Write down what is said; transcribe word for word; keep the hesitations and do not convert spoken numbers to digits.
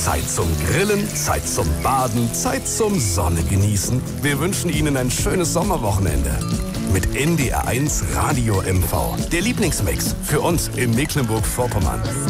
Zeit zum Grillen, Zeit zum Baden, Zeit zum Sonne genießen. Wir wünschen Ihnen ein schönes Sommerwochenende. Mit N D R eins Radio M V. Der Lieblingsmix für uns in Mecklenburg-Vorpommern.